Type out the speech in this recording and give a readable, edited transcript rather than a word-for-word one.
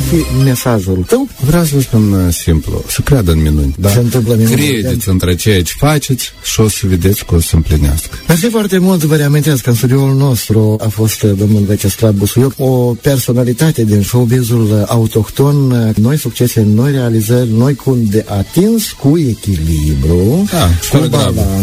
fi mesajul tău? Vreau să vă spun simplu, să creadă în minuni. Da? Se întâmplă minuni. Credeți între ceea ce faceți și o să vedeți că o să se împlinească. Mersi foarte mult, vă reamintesc că în studioul nostru a fost domnul Veceslav Busuioc, o personalitate din showbizul autohton, noi succese, noi realizări, noi cunde atins cu echilibru, cu balans.